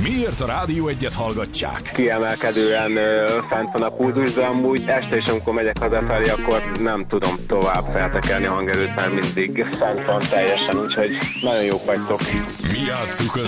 Miért a Rádió Egyet hallgatják? Kiemelkedően fent van a pulzus, de amúgy este is, amikor megyek hazafelé, akkor nem tudom tovább feltekelni a hangerőt, mert mindig fent van teljesen, úgyhogy nagyon jók vagytok. Mi játsszuk